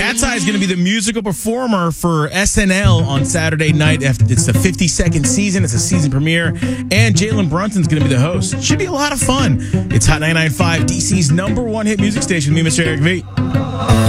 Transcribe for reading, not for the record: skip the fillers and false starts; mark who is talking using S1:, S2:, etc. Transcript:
S1: Cat's Eye is going to be the musical performer for SNL on Saturday night. It's the 52nd season. It's a season premiere. And Jalen Brunson's going to be the host. Should be a lot of fun. It's Hot 99.5, DC's #1 hit music station. Me, Mr. Eric V.